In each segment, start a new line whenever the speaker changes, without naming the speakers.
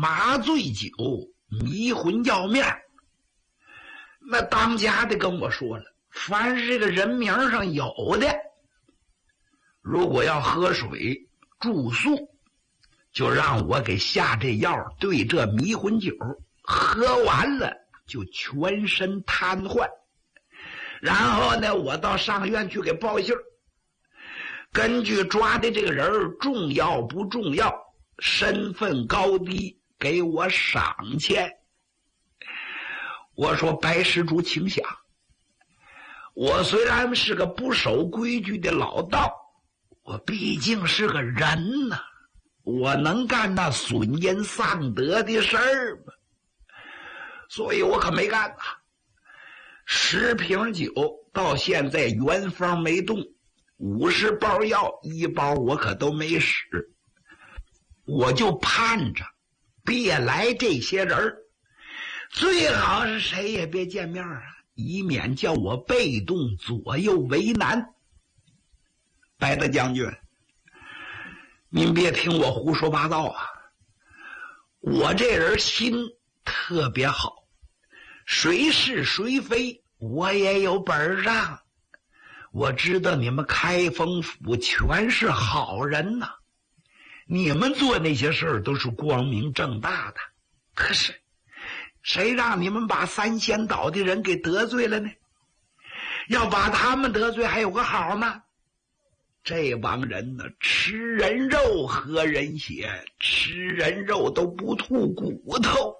麻醉酒，迷魂药面。那当家的跟我说了，凡是这个人名上有的，如果要喝水住宿，就让我给下这药，对这迷魂酒，喝完了就全身瘫痪。然后呢，我到上院去给报信，根据抓的这个人重要不重要，身份高低，给我赏钱。我说白施主请想，我虽然是个不守规矩的老道，我毕竟是个人呐，我能干那损阴丧德的事儿吗？所以我可没干呐。10瓶酒到现在原封没动，50包药1包我可都没使，我就盼着别来这些人，最好是谁也别见面啊，以免叫我被动左右为难。白大将军，您别听我胡说八道啊，我这人心特别好，谁是谁非我也有本账。我知道你们开封府全是好人呐，你们做那些事儿都是光明正大的，可是谁让你们把三仙岛的人给得罪了呢？要把他们得罪还有个好呢，这帮人呢，吃人肉喝人血，吃人肉都不吐骨头。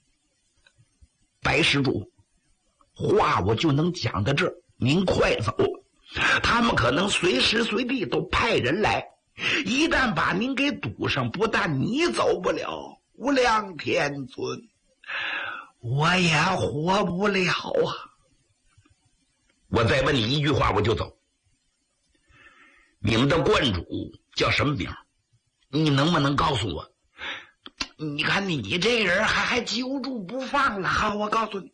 白施主，话我就能讲到这儿，您快走，他们可能随时随地都派人来，一旦把您给堵上，不但你走不了，无量天尊我也活不了啊。我再问你一句话我就走，你们的观主叫什么名？你能不能告诉我？你看你这人还揪住不放了。好，我告诉你，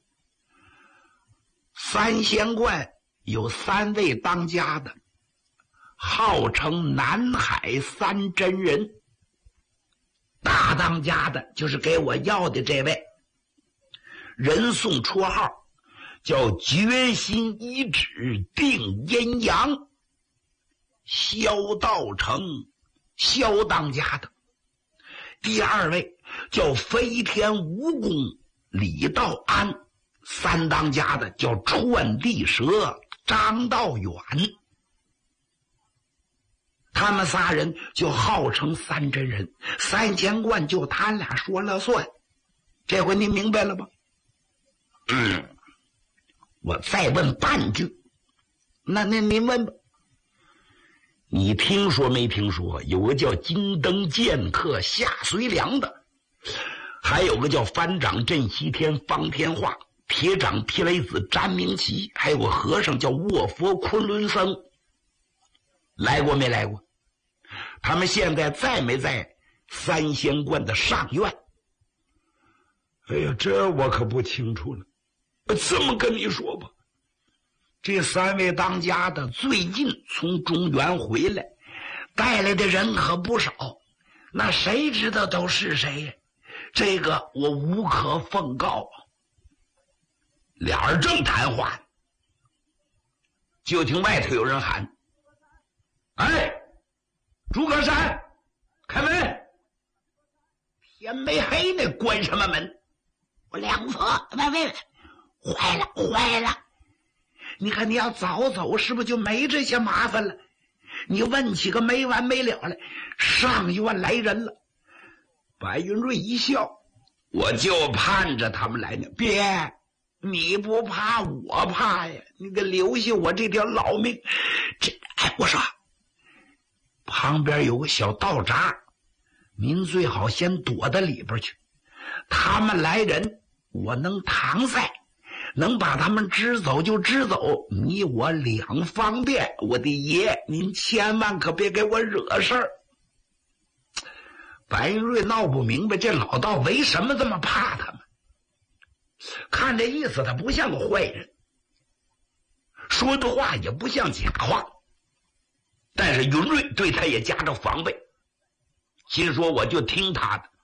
三仙观有3位当家的，号称南海3真人。大当家的就是给我要的这位，人送绰号叫决心一指定阴阳，萧道成，萧当家的。第2位叫飞天蜈蚣李道安，3当家的叫串地蛇张道远。他们仨人就号称3真人，三仙观就他俩说了算。这回您明白了吧？我再问半句，那您问吧。你听说没听说有个叫金灯剑客夏随良的，还有个叫番长镇西天方天化，铁掌霹雷子詹明奇，还有个和尚叫卧佛昆仑僧，来过没来过？他们现在在没在三仙观的上院？哎呀，这我可不清楚了。这么跟你说吧，这3位当家的最近从中原回来，带来的人可不少，那谁知道都是谁呀？这个我无可奉告。俩人正谈话，就听外头有人喊：“哎，诸葛山，开门！”天没黑呢，关什么门？我两次，喂，坏了！你看你要早走，是不是就没这些麻烦了？你问起个没完没了来，上院来人了。白云瑞一笑：“我就盼着他们来呢。别，你不怕我怕呀，你得留下我这条老命。我说旁边有个小道闸，您最好先躲到里边去。他们来人，我能搪塞，能把他们支走就支走，你我两方便。我的爷，您千万可别给我惹事儿。”白云瑞闹不明白这老道为什么这么怕他们，看这意思他不像个坏人，说的话也不像假话，但是云瑞对他也加着防备，心说我就听他的，